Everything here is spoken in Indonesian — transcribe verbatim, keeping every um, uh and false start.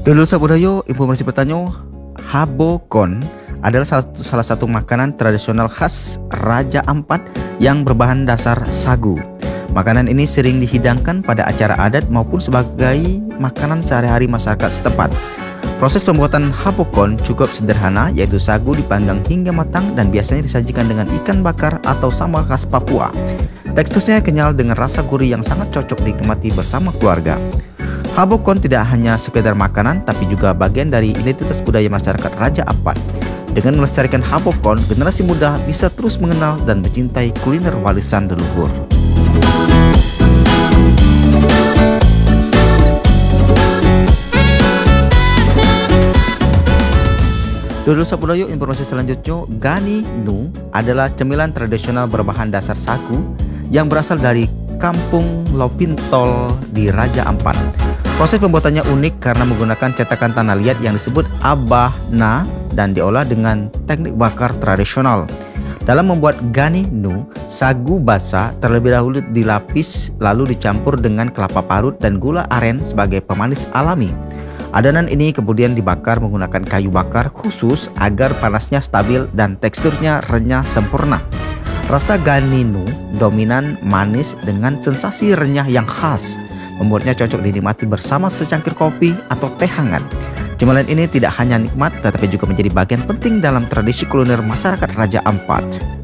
Dulu Sabudayo, informasi pertanyaan, habokon adalah salah, salah satu makanan tradisional khas Raja Ampat yang berbahan dasar sagu. Makanan ini sering dihidangkan pada acara adat maupun sebagai makanan sehari-hari masyarakat setempat. Proses pembuatan habokon cukup sederhana, yaitu sagu dipanggang hingga matang dan biasanya disajikan dengan ikan bakar atau sambal khas Papua. Teksturnya kenyal dengan rasa gurih yang sangat cocok dinikmati bersama keluarga. Habokon tidak hanya sekedar makanan, tapi juga bagian dari identitas budaya masyarakat Raja Ampat. Dengan melestarikan habokon, generasi muda bisa terus mengenal dan mencintai kuliner warisan leluhur. Dulu Sabudayo, informasi selanjutnya, Gani Nu adalah cemilan tradisional berbahan dasar sagu yang berasal dari Kampung Lopintol di Raja Ampat. Proses pembuatannya unik karena menggunakan cetakan tanah liat yang disebut abah na dan diolah dengan teknik bakar tradisional. Dalam membuat Gani Nu, sagu basah terlebih dahulu dilapis lalu dicampur dengan kelapa parut dan gula aren sebagai pemanis alami. Adonan ini kemudian dibakar menggunakan kayu bakar khusus agar panasnya stabil dan teksturnya renyah sempurna. Rasa Gani Nu dominan manis dengan sensasi renyah yang khas, membuatnya cocok dinikmati bersama secangkir kopi atau teh hangat. Cemilan ini tidak hanya nikmat tetapi juga menjadi bagian penting dalam tradisi kuliner masyarakat Raja Ampat.